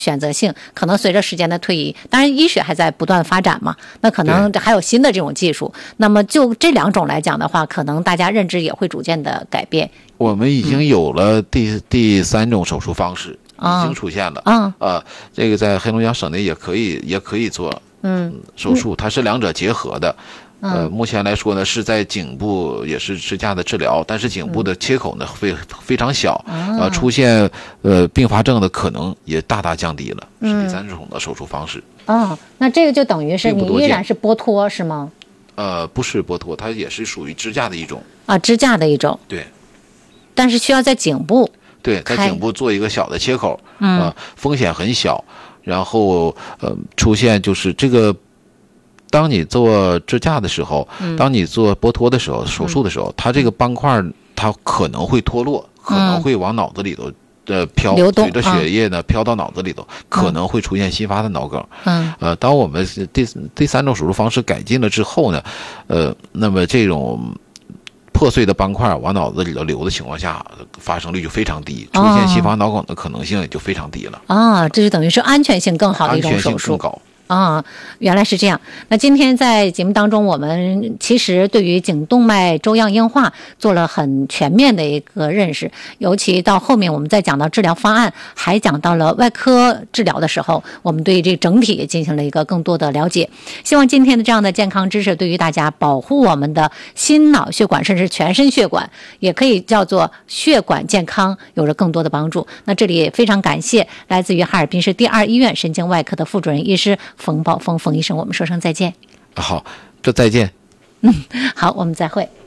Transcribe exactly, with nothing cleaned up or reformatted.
选择性可能随着时间的推移，当然医学还在不断发展嘛，那可能还有新的这种技术。那么就这两种来讲的话，可能大家认知也会逐渐的改变。 我们已经有了第、嗯、第三种手术方式已经出现了。 啊、 呃，这个在黑龙江省内也可以也可以做嗯手术，它是两者结合的。呃，目前来说呢，是在颈部也是支架的治疗，但是颈部的切口呢非非常小，呃，出现呃并发症的可能也大大降低了，是第三种的手术方式。 哦，那这个就等于是你依然是剥脱是吗？ 呃，不是剥脱，它也是属于支架的一种啊，支架的一种。 对， 但是需要在颈部， 对，在颈部做一个小的切口， 嗯、 呃，风险很小，然后呃出现就是这个。当你做支架的时候， 嗯、 当你做剥脱的时候，手术的时候，嗯、它这个斑块它可能会脱落，嗯、可能会往脑子里头的飘，随着血液呢、嗯、飘到脑子里头，可能会出现新发的脑梗。 嗯， 呃，当我们第第三种手术方式改进了之后呢，呃，那么这种破碎的斑块往脑子里头流的情况下，发生率就非常低，出现新发脑梗的可能性也就非常低了。 啊，这就等于是安全性更好的一种手术， 安全性更高。 啊，原来是这样。那今天在节目当中，我们其实对于颈动脉粥样硬化做了很全面的一个认识，尤其到后面我们再讲到治疗方案，还讲到了外科治疗的时候，我们对这整体也进行了一个更多的了解。希望今天的这样的健康知识对于大家保护我们的心脑血管，甚至全身血管，也可以叫做血管健康，有着更多的帮助。那这里也非常感谢来自于哈尔滨市第二医院神经外科的副主任医师冯宝峰冯医生，我们说声再见。 好，这再见。 嗯，好，我们再会。